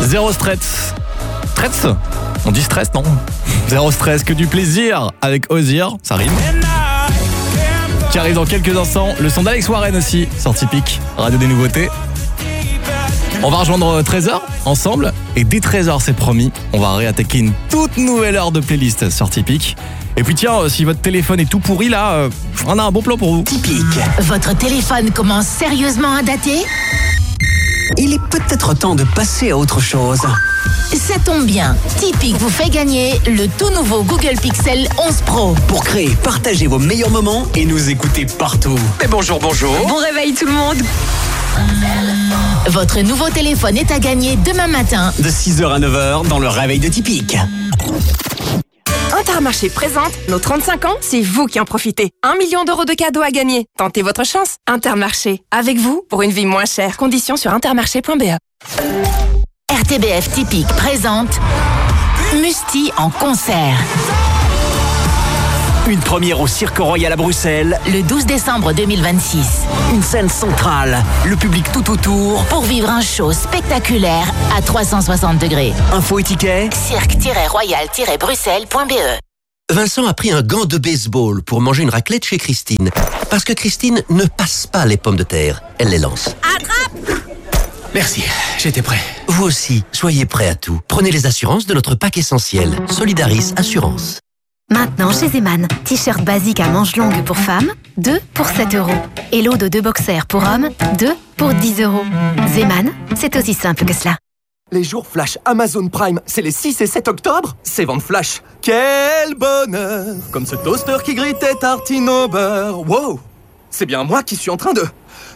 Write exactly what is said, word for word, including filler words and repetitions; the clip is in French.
Zéro stress. Stress On dit stress, non? Zéro stress, que du plaisir avec Ozir, ça rime. Qui arrive dans quelques instants. Le son d'Alex Warren aussi, sorti Pic, radio des nouveautés. On va rejoindre treize heures ensemble. Et dès treize heures, c'est promis, on va réattaquer une toute nouvelle heure de playlist sur Tipeee. Et puis tiens, si votre téléphone est tout pourri là, euh, on a un bon plan pour vous. Tipeee. Votre téléphone commence sérieusement à dater? Il est peut-être temps de passer à autre chose. Ça tombe bien, Tipeee vous fait gagner le tout nouveau Google Pixel onze Pro. Pour créer, partagez vos meilleurs moments et nous écouter partout. Mais bonjour, bonjour. Bon réveil tout le monde. Votre nouveau téléphone est à gagner demain matin. De six heures à neuf heures dans le réveil de Tipeee. Intermarché présente nos trente-cinq ans, c'est vous qui en profitez. Un million d'euros de cadeaux à gagner. Tentez votre chance. Intermarché, avec vous pour une vie moins chère. Conditions sur intermarché point b e. R T B F Tipeee présente Musti en concert. Une première au Cirque Royal à Bruxelles. Le douze décembre deux mille vingt-six. Une scène centrale. Le public tout autour. Pour vivre un show spectaculaire à trois cent soixante degrés. Info et tickets. cirque royal bruxelles point b e. Vincent a pris un gant de baseball pour manger une raclette chez Christine. Parce que Christine ne passe pas les pommes de terre. Elle les lance. Attrape! Merci, j'étais prêt. Vous aussi, soyez prêts à tout. Prenez les assurances de notre pack essentiel. Solidaris Assurance. Maintenant chez Zeman, t-shirt basique à manches longues pour femmes, deux pour sept euros. Et lot de deux boxers pour hommes, deux pour dix euros. Zeman, c'est aussi simple que cela. Les jours flash Amazon Prime, c'est les six et sept octobre. C'est vente flash. Quel bonheur! Comme ce toaster qui grille tes tartines au beurre. Wow! C'est bien moi qui suis en train de